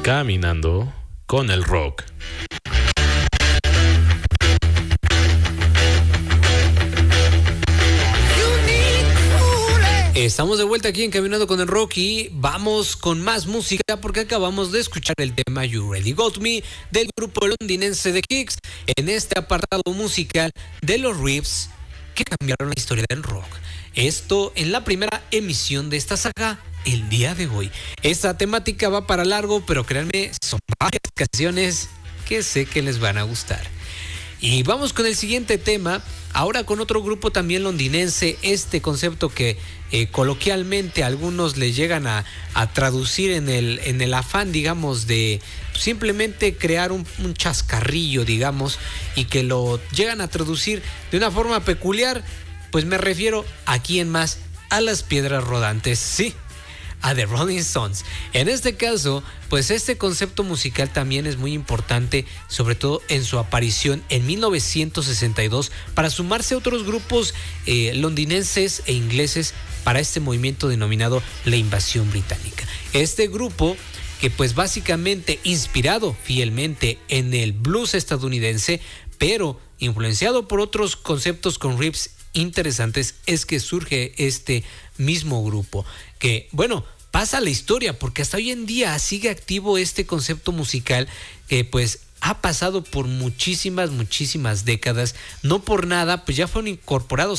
Caminando con el rock. Estamos de vuelta aquí en Caminando con el Rock y vamos con más música porque acabamos de escuchar el tema You Really Got Me del grupo londinense The Kicks en este apartado musical de los riffs que cambiaron la historia del rock. Esto en la primera emisión de esta saga el día de hoy. Esta temática va para largo, pero créanme, son varias canciones que sé que les van a gustar. Y vamos con el siguiente tema, ahora con otro grupo también londinense, este concepto que coloquialmente algunos le llegan a traducir en el afán, digamos, de simplemente crear un chascarrillo, digamos, y que lo llegan a traducir de una forma peculiar, pues me refiero aquí en más a las piedras rodantes, sí, a The Rolling Stones. En este caso, pues este concepto musical también es muy importante, sobre todo en su aparición en 1962, para sumarse a otros grupos londinenses e ingleses para este movimiento denominado la invasión británica. Este grupo, que pues básicamente inspirado fielmente en el blues estadounidense, pero influenciado por otros conceptos con riffs interesantes, es que surge este mismo grupo, que bueno, pasa la historia porque hasta hoy en día sigue activo este concepto musical que pues ha pasado por muchísimas décadas. No por nada pues ya fueron incorporados